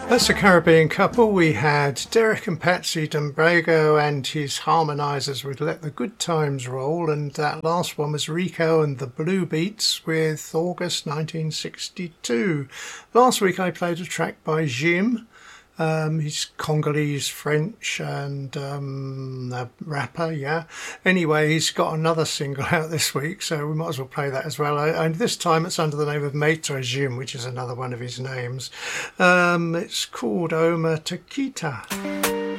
That's a Caribbean couple. We had Derek and Patsy Dumbrago and his harmonisers with Let the Good Times Roll, and that last one was Rico and the Blue Beats with August 1962. Last week I played a track by Jim. He's Congolese, French, and a rapper, yeah. Anyway, he's got another single out this week, so we might as well play that as well. And this time it's under the name of Maitre Jim, which is another one of his names. It's called Oma Takita.